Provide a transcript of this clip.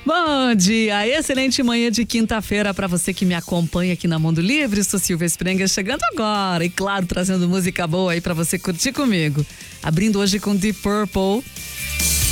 Bom dia, excelente manhã de quinta-feira para você que me acompanha aqui na Mundo Livre. Sou Silvia Sprenga chegando agora e claro, trazendo música boa aí para você curtir comigo. Abrindo hoje com Deep Purple,